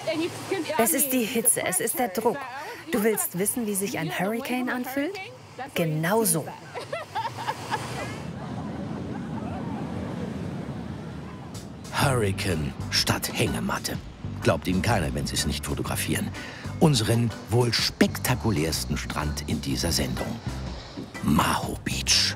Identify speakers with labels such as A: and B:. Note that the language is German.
A: Es ist die Hitze, es ist der Druck. Du willst wissen, wie sich ein Hurricane anfühlt? Genau so.
B: Hurricane statt Hängematte. Glaubt Ihnen keiner, wenn Sie es nicht fotografieren. Unseren wohl spektakulärsten Strand in dieser Sendung. Maho Beach.